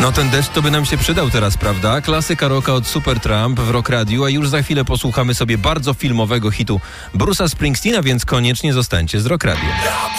No ten deszcz to by nam się przydał teraz, prawda? Klasyka rocka od Supertramp w Rock Radio, a już za chwilę posłuchamy sobie bardzo filmowego hitu Bruce'a Springsteena, więc koniecznie zostańcie z Rock Radio.